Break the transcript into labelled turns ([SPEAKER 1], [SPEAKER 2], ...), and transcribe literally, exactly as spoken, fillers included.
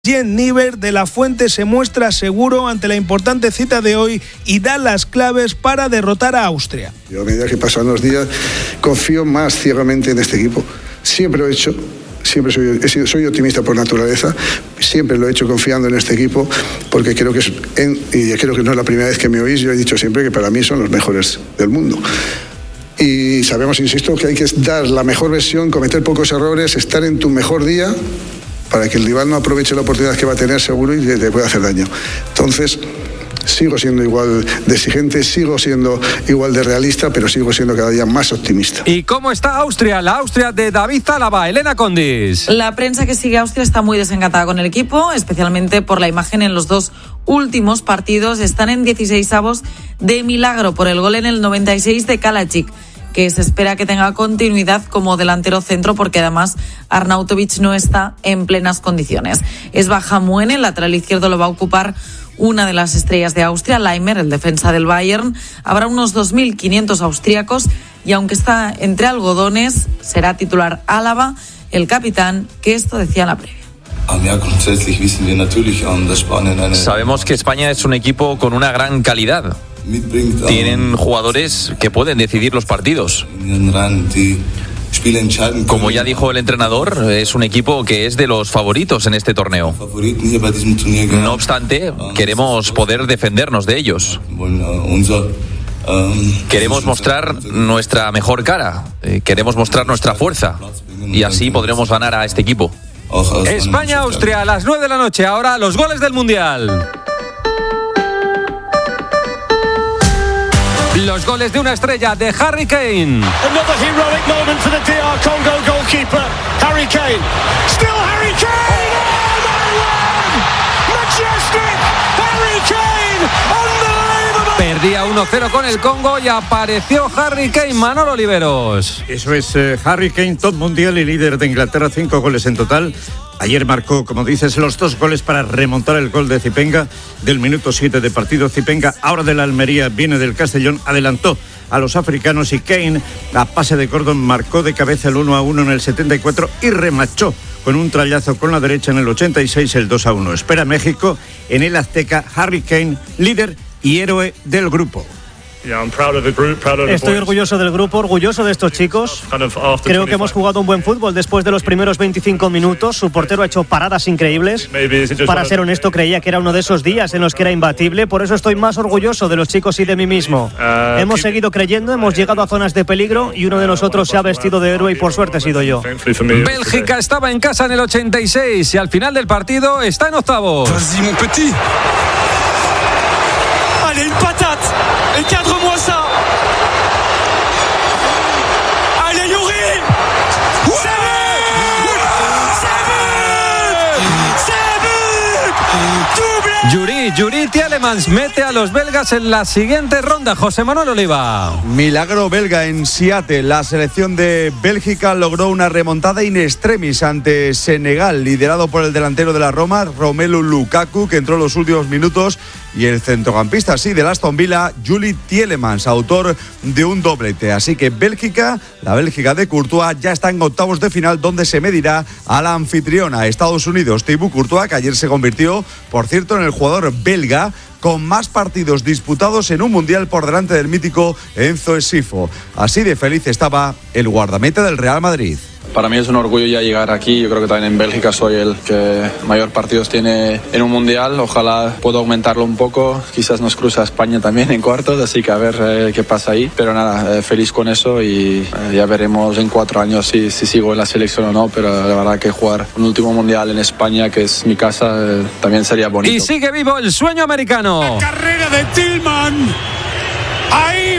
[SPEAKER 1] Jen Niver de la Fuente se muestra seguro ante la importante cita de hoy y da las claves para derrotar a Austria.
[SPEAKER 2] Yo a medida que pasan los días confío más ciegamente en este equipo. Siempre lo he hecho, siempre soy, he sido, soy optimista por naturaleza, siempre lo he hecho confiando en este equipo porque creo que, es en, y creo que no es la primera vez que me oís, yo he dicho siempre que para mí son los mejores del mundo. Y sabemos, insisto, que hay que dar la mejor versión, cometer pocos errores, estar en tu mejor día, para que el rival no aproveche la oportunidad que va a tener seguro y te pueda hacer daño. Entonces, sigo siendo igual de exigente, sigo siendo igual de realista, pero sigo siendo cada día más optimista.
[SPEAKER 3] ¿Y cómo está Austria? La Austria de David Zálava, Elena Condis.
[SPEAKER 4] La prensa que sigue a Austria está muy desencantada con el equipo, especialmente por la imagen en los dos últimos partidos. Están en dieciseisavos de milagro por el gol en el noventa y seis de Kalajdzic, que se espera que tenga continuidad como delantero centro porque además Arnautovic no está en plenas condiciones. Es baja Muene, el lateral izquierdo lo va a ocupar una de las estrellas de Austria, Laimer, el defensa del Bayern. Habrá unos dos mil quinientos austríacos y aunque está entre algodones, será titular Álava, el capitán, que esto decía en la previa.
[SPEAKER 5] Sabemos que España es un equipo con una gran calidad. Tienen jugadores que pueden decidir los partidos. Como ya dijo el entrenador, es un equipo que es de los favoritos en este torneo. No obstante, queremos poder defendernos de ellos. Queremos mostrar nuestra mejor cara, queremos mostrar nuestra fuerza y así podremos ganar a este equipo.
[SPEAKER 3] España-Austria a las nueve de la noche. Ahora los goles del Mundial. Los goles de una estrella, de Harry Kane.
[SPEAKER 6] Another heroic moment for the D R Congo goalkeeper, Harry Kane. Still Harry Kane! Oh my word! Majestic! Harry Kane! Unbelievable!
[SPEAKER 3] Perdía uno cero con el Congo y apareció Harry Kane. Manolo Oliveros.
[SPEAKER 7] Eso es, eh, Harry Kane, top mundial y líder de Inglaterra, cinco goles en total. Ayer marcó, como dices, los dos goles para remontar el gol de Zipenga del minuto siete de partido. Zipenga, ahora de la Almería, viene del Castellón, adelantó a los africanos y Kane, a pase de Gordon, marcó de cabeza el uno a uno en el setenta y cuatro y remachó con un trayazo con la derecha en el ochenta y seis el dos a uno. Espera México en el Azteca, Harry Kane, líder y héroe del grupo.
[SPEAKER 8] Estoy orgulloso del grupo, orgulloso de estos chicos. Creo que hemos jugado un buen fútbol después de los primeros veinticinco minutos. Su portero ha hecho paradas increíbles. Para ser honesto, creía que era uno de esos días en los que era imbatible. Por eso estoy más orgulloso de los chicos y de mí mismo. Hemos seguido creyendo, hemos llegado a zonas de peligro y uno de nosotros se ha vestido de héroe y por suerte he sido yo.
[SPEAKER 3] Bélgica estaba en casa en el ochenta y seis y al final del partido está en octavos.
[SPEAKER 6] Allez, une patate! Encadre-moi ça! Allez, Yuri! C'est but! C'est but! C'est but! Doublé!
[SPEAKER 3] Yuri, Yuri Tielemans mete a los belgas en la siguiente ronda. José Manuel Oliva.
[SPEAKER 9] Milagro belga en Seattle. La selección de Bélgica logró una remontada in extremis ante Senegal, liderado por el delantero de la Roma, Romelu Lukaku, que entró en los últimos minutos, y el centrocampista, sí, del Aston Villa, Yuri Tielemans, autor de un doblete. Así que Bélgica, la Bélgica de Courtois, ya está en octavos de final, donde se medirá a la anfitriona, Estados Unidos. Thibaut Courtois, que ayer se convirtió, por cierto, en el jugador belga con más partidos disputados en un mundial por delante del mítico Enzo Scifo. Así de feliz estaba el guardameta del Real Madrid.
[SPEAKER 10] Para mí es un orgullo ya llegar aquí. Yo creo que también en Bélgica soy el que mayor partidos tiene en un mundial. Ojalá pueda aumentarlo un poco. Quizás nos cruza España también en cuartos, así que a ver eh, qué pasa ahí. Pero nada, eh, feliz con eso y eh, ya veremos en cuatro años si, si sigo en la selección o no. Pero la verdad que jugar un último mundial en España, que es mi casa, eh, también sería bonito.
[SPEAKER 3] Y sigue vivo el sueño americano.
[SPEAKER 6] La carrera de Tillman. Ahí